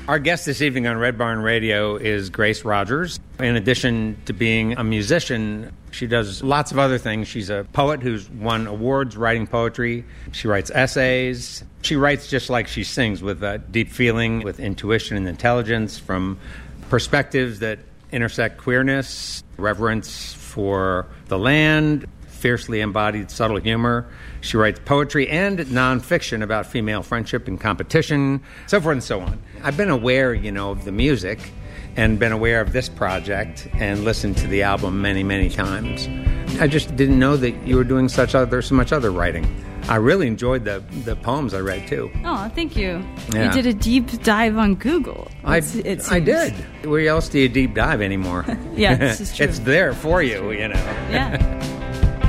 Our guest this evening on Red Barn Radio is Grace Rogers. In addition to being a musician, she does lots of other things. She's a poet who's won awards writing poetry. She writes essays. She writes just like she sings, with deep feeling, with intuition and intelligence, from perspectives that intersect queerness, reverence for the land, fiercely embodied subtle humor. She writes poetry and nonfiction about female friendship and competition, so forth and so on. I've been aware, of the music and been aware of this project and listened to the album many, many times. I just didn't know that you were doing so much other writing. I really enjoyed the poems I read, too. Oh, thank you. Yeah. You did a deep dive on Google. I did. Where else do you deep dive anymore? Yeah, this is true. It's there for you, Yeah.